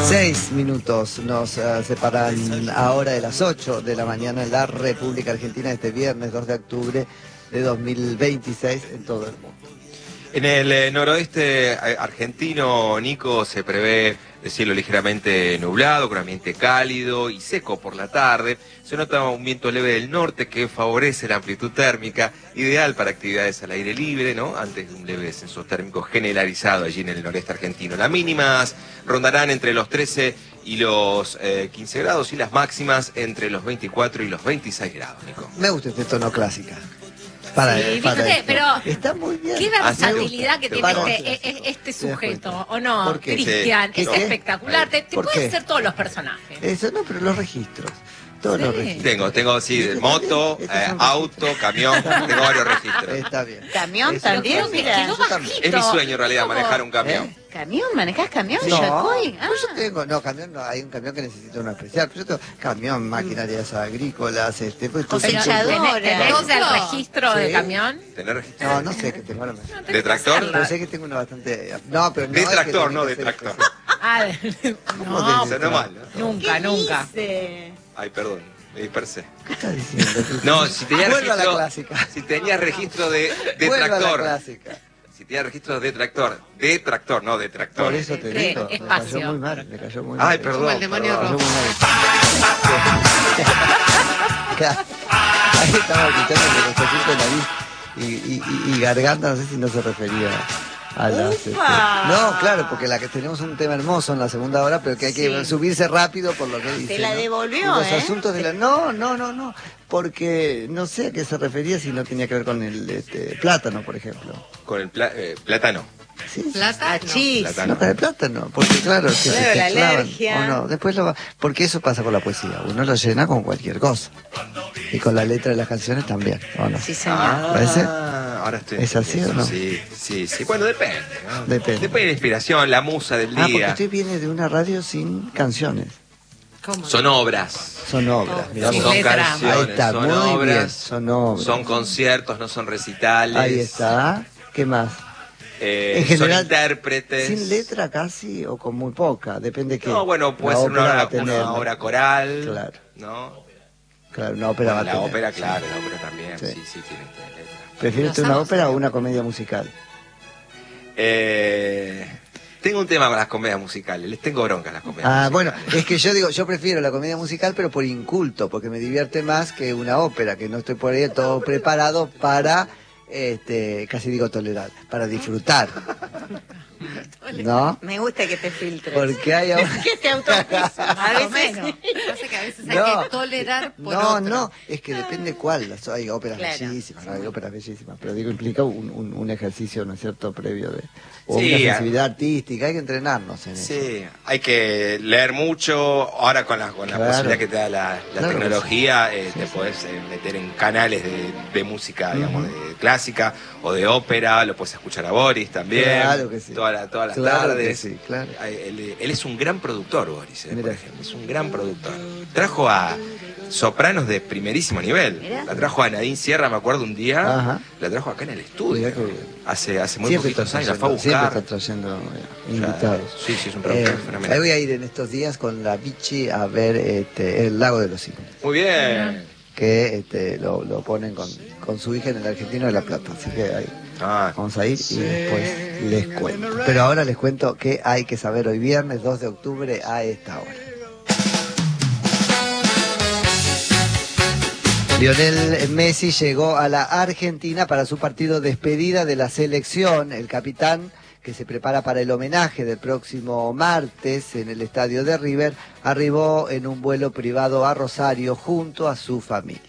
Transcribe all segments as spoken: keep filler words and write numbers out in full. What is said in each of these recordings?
Seis minutos nos uh, separan ahora de las ocho de la mañana en la República Argentina este viernes dos de octubre de dos mil veintiséis en todo el mundo. En el eh, noroeste argentino, Nico, se prevé de cielo ligeramente nublado, con ambiente cálido y seco por la tarde. Se nota un viento leve del norte que favorece la amplitud térmica, ideal para actividades al aire libre, ¿no? Antes de un leve descenso térmico generalizado allí en el noreste argentino. Las mínimas rondarán entre los trece y los eh, quince grados y las máximas entre los veinticuatro y los veintiséis grados, Nico. Me gusta este tono clásica. Para, sí, para fíjate, pero está muy bien. Qué versatilidad que tiene para, este, este sujeto, ¿o no? ¿Por qué? Cristian, ¿Qué? es ¿Qué? espectacular. Te, te pueden ser todos los personajes. Eso no, pero los registros. Todos sí. los registros. Tengo, tengo, sí, de moto, eh, auto, camión, tengo varios registros. Está bien. ¿Camión Está también? bien. Mira. Quedó bajito. Es mi sueño en realidad, ¿Cómo? manejar un camión. ¿Eh? ¿Camión? ¿Manejás camión? No, ¿Yacoy? Ah. pues yo tengo, no, camión no, hay un camión que necesita uno especial, pero yo tengo camión, maquinarias agrícolas, este, pues tú Cosechadora. ¿Tenés, tenés el registro Sí. de camión? ¿Tener registro? No, no sé qué tengo ahora. No, ¿De tractor? Pero sé que tengo uno bastante. No, pero no. De es que tractor, tengo no que de hacer tractor. especial. Ah, de- ¿Cómo no, de- Sonó mal, ¿no? nunca, ¿Qué nunca. dice? Ay, perdón, me dispersé. ¿Qué estás diciendo? No, si tenías Vuelva a la registro, clásica. si tenías registro de, de Vuelva a la tractor, clásica. si tenías registro de tractor, de tractor, no de tractor. Por eso te Sí, digo, me espacio. cayó muy mal, me cayó muy mal. Ay, perdón. Como el demonio perdón. Me cayó muy mal. Claro. Ahí estaba escuchando que los pacientes de nariz y, y, y, y garganta, no sé si no se refería a las... Este... No, claro, porque la que tenemos un tema hermoso en la segunda hora, pero que hay que Sí. subirse rápido por lo que dice. Te la ¿no? devolvió, Y los ¿eh? asuntos de la... No, no, no, no, porque no sé a qué se refería si no tenía que ver con el este, plátano, por ejemplo. Con el pla- eh, plátano. ¿Sí? Plata, Achís. Plátano. No, con el plátano, porque claro, que se Claro, te la clavan, alergia. o no, después lo va, porque eso pasa con la poesía, uno lo llena con cualquier cosa. Y con la letra de las canciones también, ¿o no? Sí, señor. Ah, ¿Parece? ahora estoy ¿Es así entendiendo. o no? Sí, sí, sí. Bueno, depende, ¿no? Depende. Depende de la inspiración, la musa del Ah, porque día. usted viene de una radio sin canciones, ¿cómo? Son obras. son obras, Oh, mirá sin vos. Son letra. canciones, Ahí está, son muy obras, bien, son obras. son conciertos, no son recitales. Ahí está, ¿qué más? Eh, En general, son intérpretes. Sin letra casi o con muy poca, depende que No, bueno, puede la ser una ópera va obra, a tener, una ¿no? obra coral. Claro. ¿No? Claro, una ópera va a La tener. ópera, sí. claro, la ópera también. Sí. Sí, sí, tiene, tiene letra. ¿Prefiere Los usted una amos, ópera o sí. una comedia musical? Eh, tengo un tema con las comedias musicales. Les tengo bronca a las comedias Ah, musicales. bueno, es que yo digo, yo prefiero la comedia musical, pero por inculto, porque me divierte más que una ópera, que no estoy por ahí todo preparado para, este, casi digo tolerar, para disfrutar. ¿No? Me gusta que te filtres. Porque hay ahora... que te autorizas. A Más o veces. menos. Pasa que a veces hay No. que tolerar por No, otro. no, es que depende cuál. las- Hay óperas Claro. bellísimas, hay óperas bellísimas, pero digo, implica un, un, un ejercicio, ¿no es cierto?, previo de... O Sí, una a- sensibilidad artística, hay que entrenarnos en eso. Sí, hay que leer mucho. Ahora con la, con la Claro. posibilidad que te da la, la Claro que tecnología, eh, Sí, te sí. podés eh, meter en canales de, de música, digamos, Ujú. de clásica o de ópera. Lo puedes escuchar a Boris también. Claro que sí. Toda la- todas las Claro que tardes. sí, claro. Ay, Él, él es un gran productor, Boris, eh, por Mira. ejemplo. Es un gran productor. Trajo a sopranos de primerísimo nivel. Mira. La trajo a Nadine Sierra, me acuerdo un día. Ajá. La trajo acá en el estudio. Mirá qué bien. Hace, hace muy Siempre poquitos está años. La fue a trayendo, siempre buscar. está trayendo eh, O sea, invitados. sí, sí, es un productor Eh, fenomenal. ahí voy a ir en estos días con la Vichy a ver este, el Lago de los Cisnes, Muy bien. que este, lo, lo ponen con, con su hija en el Argentino de La Plata, así que ahí Ah, vamos a ir y después les cuento. Pero ahora les cuento qué hay que saber hoy viernes dos de octubre a esta hora. Lionel Messi llegó a la Argentina para su partido despedida de la selección. El capitán, que se prepara para el homenaje del próximo martes en el estadio de River, arribó en un vuelo privado a Rosario junto a su familia.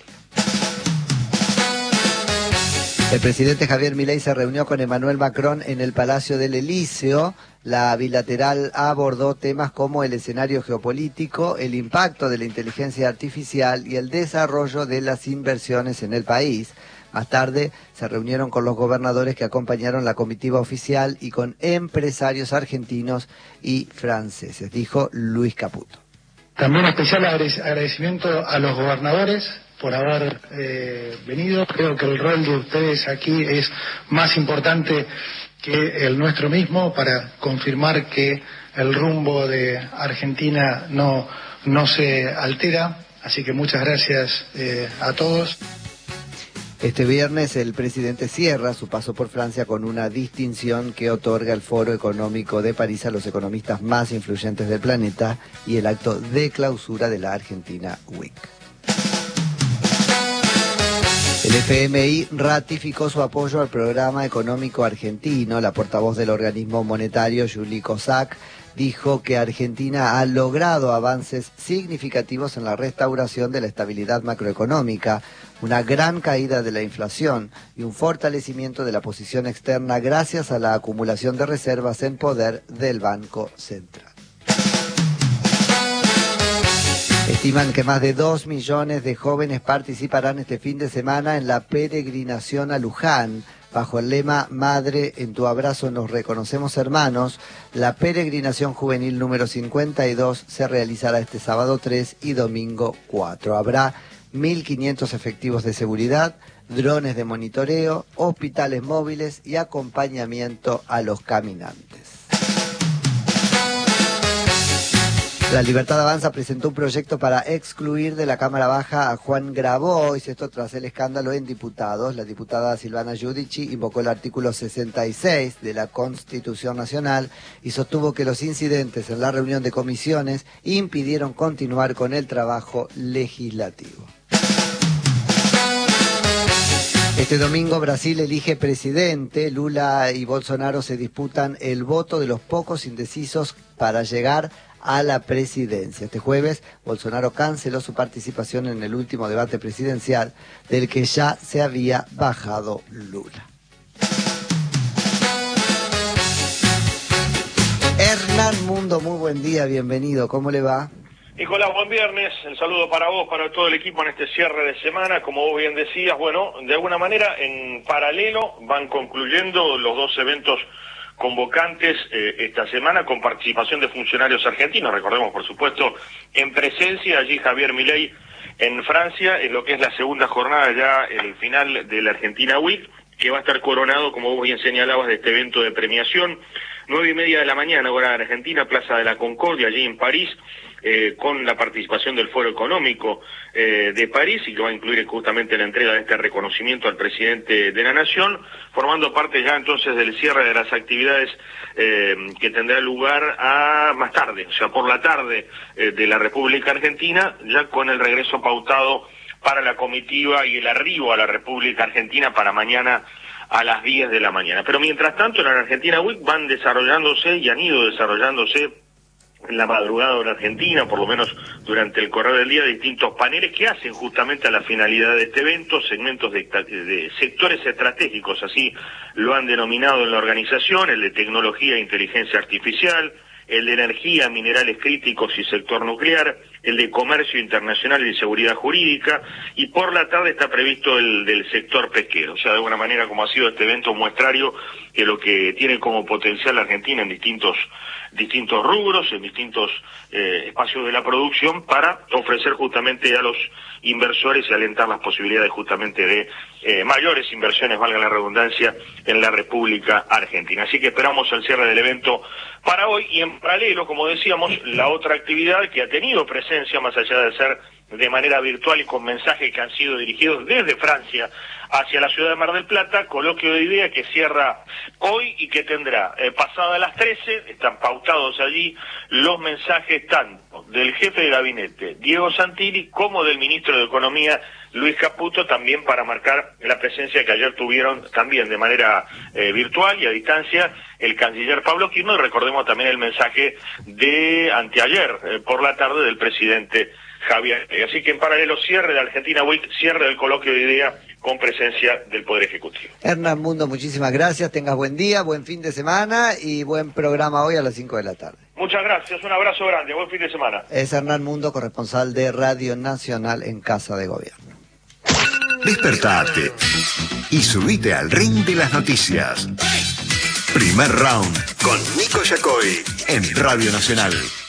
El presidente Javier Milei se reunió con Emmanuel Macron en el Palacio del Elíseo. La bilateral abordó temas como el escenario geopolítico, el impacto de la inteligencia artificial y el desarrollo de las inversiones en el país. Más tarde se reunieron con los gobernadores que acompañaron la comitiva oficial y con empresarios argentinos y franceses, dijo Luis Caputo. También especial agradecimiento a los gobernadores por haber eh, venido. Creo que el rol de ustedes aquí es más importante que el nuestro mismo para confirmar que el rumbo de Argentina no, no se altera. Así que muchas gracias eh, a todos. Este viernes el presidente cierra su paso por Francia con una distinción que otorga el Foro Económico de París a los economistas más influyentes del planeta y el acto de clausura de la Argentina Week. El F M I ratificó su apoyo al programa económico argentino. La portavoz del organismo monetario, Julie Cossack, dijo que Argentina ha logrado avances significativos en la restauración de la estabilidad macroeconómica, una gran caída de la inflación y un fortalecimiento de la posición externa gracias a la acumulación de reservas en poder del Banco Central. Estiman que más de dos millones de jóvenes participarán este fin de semana en la peregrinación a Luján. Bajo el lema Madre, en tu abrazo nos reconocemos hermanos, la peregrinación juvenil número cincuenta y dos se realizará este sábado tres y domingo cuatro. Habrá mil quinientos efectivos de seguridad, drones de monitoreo, hospitales móviles y acompañamiento a los caminantes. La Libertad Avanza presentó un proyecto para excluir de la Cámara Baja a Juan Grabois, esto tras el escándalo en diputados. La diputada Silvana Giudici invocó el artículo sesenta y seis de la Constitución Nacional y sostuvo que los incidentes en la reunión de comisiones impidieron continuar con el trabajo legislativo. Este domingo Brasil elige presidente. Lula y Bolsonaro se disputan el voto de los pocos indecisos para llegar a la presidencia. Este jueves, Bolsonaro canceló su participación en el último debate presidencial, del que ya se había bajado Lula. Hernán Mundo, muy buen día, bienvenido, ¿cómo le va? Nicolás, buen viernes, el saludo para vos, para todo el equipo en este cierre de semana. Como vos bien decías, bueno, de alguna manera en paralelo van concluyendo los dos eventos convocantes eh, esta semana con participación de funcionarios argentinos. Recordemos, por supuesto, en presencia allí Javier Milei en Francia, en lo que es la segunda jornada ya, el final de la Argentina Week, que va a estar coronado, como vos bien señalabas, de este evento de premiación. Nueve y media de la mañana, hora de Argentina, Plaza de la Concordia, allí en París, eh, con la participación del Foro Económico eh, de París, y que va a incluir justamente la entrega de este reconocimiento al presidente de la Nación, formando parte ya entonces del cierre de las actividades eh, que tendrá lugar a más tarde, o sea, por la tarde eh, de la República Argentina, ya con el regreso pautado para la comitiva y el arribo a la República Argentina para mañana a las diez de la mañana. Pero mientras tanto, en la Argentina Week van desarrollándose y han ido desarrollándose en la madrugada de la Argentina, por lo menos durante el correr del día, distintos paneles que hacen justamente a la finalidad de este evento, segmentos de, de sectores estratégicos, así lo han denominado en la organización, el de tecnología e inteligencia artificial, el de energía, minerales críticos y sector nuclear, el de comercio internacional y seguridad jurídica, y por la tarde está previsto el del sector pesquero. O sea, de alguna manera, como ha sido este evento muestrario, que lo que tiene como potencial la Argentina en distintos distintos rubros, en distintos eh, espacios de la producción, para ofrecer justamente a los inversores y alentar las posibilidades justamente de eh, mayores inversiones, valga la redundancia, en la República Argentina. Así que esperamos el cierre del evento para hoy, y en paralelo, como decíamos, la otra actividad que ha tenido presencia, más allá de ser de manera virtual y con mensajes que han sido dirigidos desde Francia hacia la ciudad de Mar del Plata, coloquio de idea que cierra hoy y que tendrá eh, pasada las trece, están pautados allí los mensajes tanto del jefe de gabinete, Diego Santilli, como del ministro de Economía, Luis Caputo, también para marcar la presencia que ayer tuvieron también de manera eh, virtual y a distancia el canciller Pablo Quirno, y recordemos también el mensaje de anteayer eh, por la tarde del presidente Javier. Así que en paralelo, cierre de Argentina Week, cierre del coloquio de idea con presencia del Poder Ejecutivo. Hernán Mundo, muchísimas gracias, tengas buen día, buen fin de semana y buen programa hoy a las cinco de la tarde. Muchas gracias, un abrazo grande, buen fin de semana. Es Hernán Mundo, corresponsal de Radio Nacional en Casa de Gobierno. Despertate y subite al ring de las noticias. Primer round con Nico Yacoy en Radio Nacional.